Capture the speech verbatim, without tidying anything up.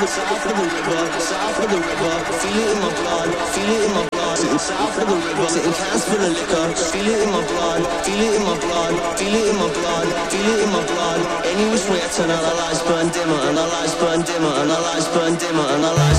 south of the river, south of the river. Feel it in my blood, feel it in my blood. Sitting south of the river, sitting cans full of liquor. Feel it in my blood, feel it in my blood, feel it in my blood, feel it in my blood. Any which way I turn out, our lights burn dimmer, and our lights burn dimmer, and our lights burn dimmer, and our lights.